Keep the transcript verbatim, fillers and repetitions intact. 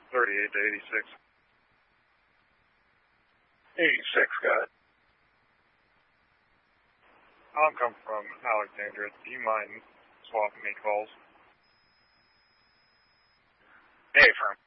thirty-eight to eighty-six. eighty-six, got it. I'm coming from Alexandria. Do you mind swapping me calls? Hey, firm.